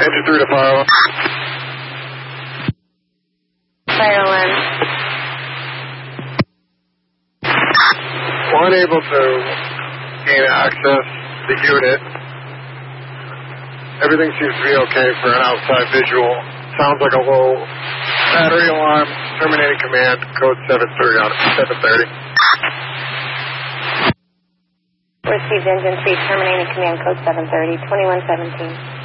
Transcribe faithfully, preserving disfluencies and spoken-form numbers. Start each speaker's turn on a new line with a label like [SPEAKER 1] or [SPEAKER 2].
[SPEAKER 1] Engine three to fire alarm.
[SPEAKER 2] Fire alarm.
[SPEAKER 1] Unable to gain access to the unit. Everything seems to be okay for an outside visual. Sounds like a low battery alarm. Terminating command, code seven thirty out of seven thirty.
[SPEAKER 2] Received engine three, terminating command, code seven thirty, twenty-one seventeen.